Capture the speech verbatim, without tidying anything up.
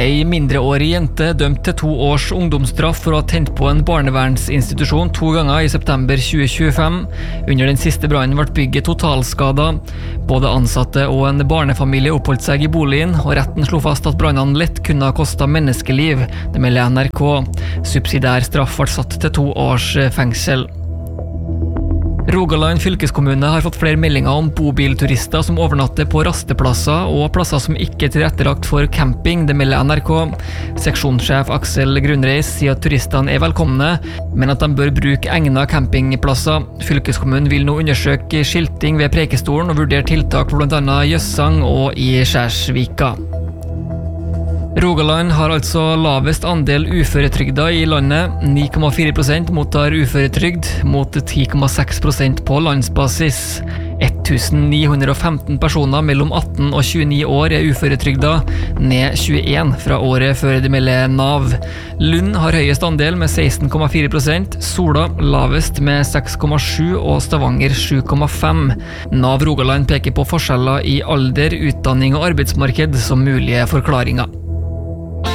Ei mindreårig jente dømt til to års ungdomsstraff for å ha tent på en barnevernsinstitusjon to ganger i september tjue tjuefem. Under den siste brannen ble bygget totalskadet. Både ansatte og en barnefamilie oppholdt seg i boligen, og retten slo fast at brannene lett kunne ha kostet menneskeliv, det melder N R K. Subsidiær straff ble satt til to års fengsel. Rogaland fylkeskommune har fått flere meldinger om bobilturister som overnatter på rasteplasser og plasser som ikke er tilrettelagt for camping, det melder N R K. Seksjonssjef Aksel Grunreis sier at turistene er velkomne, men at de bør bruke egnet campingplasser. Fylkeskommunen vil nå undersøke skilting ved Preikestolen og vurdere tiltak for blant annet Jøssang og i Skjærsvika. Rogaland har altså lavest andel uføretrygda i landet. ni komma fire prosent mottar uføretrygd, mot ti komma seks prosent på landsbasis. tusen ni hundre og femten personer mellom atten og tjueni år er uføretrygda, ned tjueen fra året før, det melder Nav. Lund har høyest andel med seksten komma fire prosent, Sola lavest med seks komma sju og Stavanger sju komma fem. Nav Rogaland peker på forskjeller i alder, utdanning og arbeidsmarked som mulige forklaringer.